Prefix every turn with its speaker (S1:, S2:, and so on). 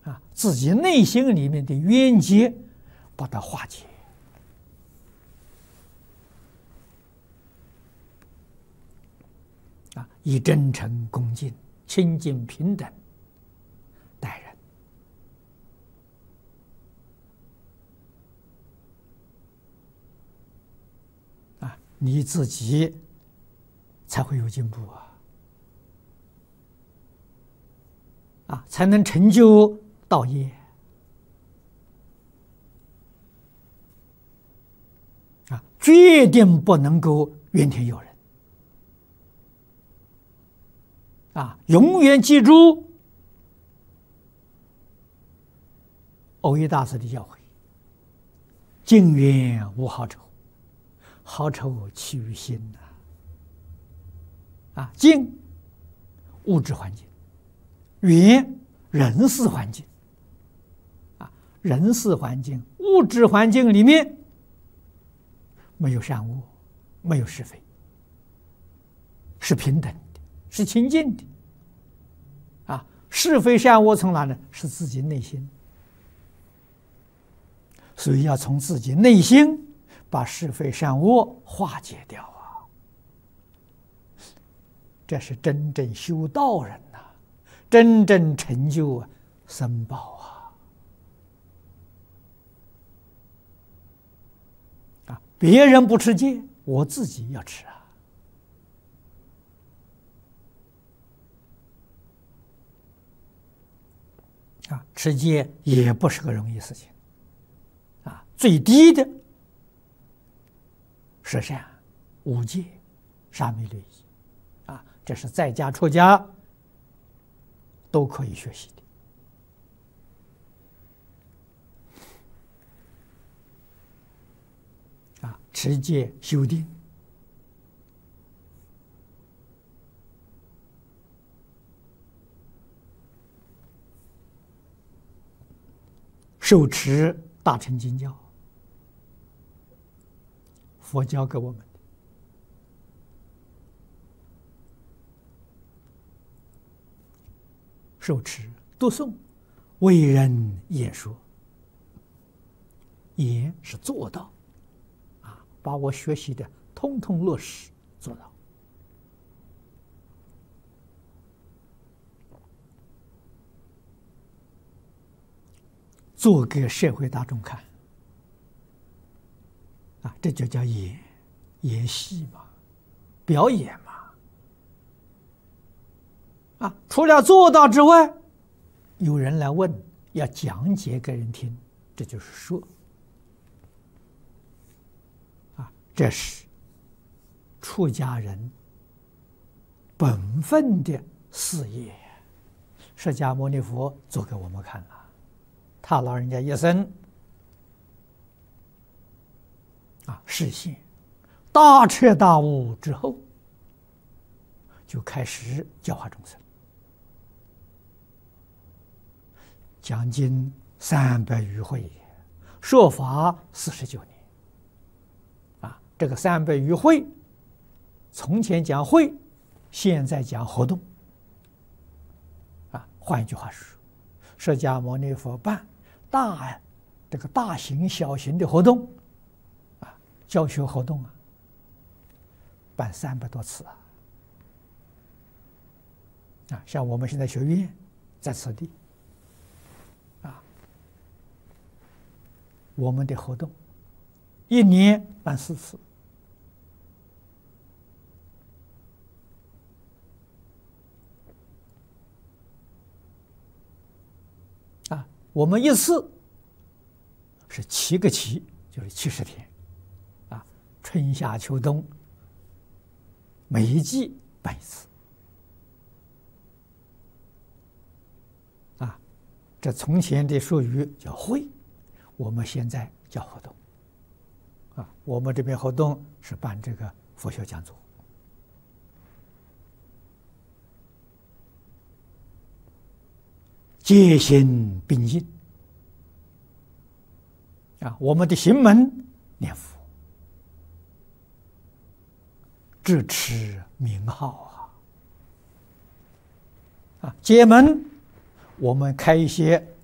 S1: 自己内心里面的冤结，把它化解。以真诚、恭敬、清净、平等待人，你自己才会有进步才能成就道业决定不能够怨天尤人永远记住蕅益大师的教诲：近缘无好丑，好丑起于心近物质环境，缘人事环境人事环境、物质环境里面没有善恶，没有是非，是平等的，是清净的是非善恶从哪呢？是自己内心。所以要从自己内心把是非善恶化解掉这是真正修道人真正成就僧宝别人不持戒，我自己要持持戒也不是个容易事情最低的十善、五戒、沙弥律仪这是在家出家都可以学习的持戒修定，受持大乘经教，佛教给我们的受持、读诵、为人演说，言是做到把我学习的通通落实做到。做给社会大众看这就叫演戏嘛，表演嘛除了做到之外，有人来问，要讲解给人听，这就是说这是出家人本分的事业，释迦牟尼佛做给我们看了。他老人家一生示现大彻大悟之后，就开始教化众生，讲经300余会，说法49年这个300余会，从前讲会，现在讲活动换一句话说，释迦牟尼佛办大型小型的活动教学活动办300多次像我们现在学院在此地我们的活动1年办4次我们一次是7个期，就是70天春夏秋冬每一季办一次这从前的术语叫会，我们现在叫活动我们这边活动是办这个佛学讲座戒心并进我们的行门念佛，智持名号戒门我们开一些